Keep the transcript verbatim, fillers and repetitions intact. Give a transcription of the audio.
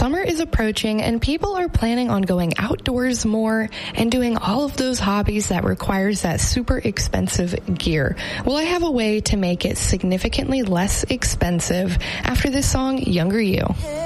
Summer is approaching and people are planning on going outdoors more and doing all of those hobbies that requires that super expensive gear. Well, I have a way to make it significantly less expensive after this song, Younger You.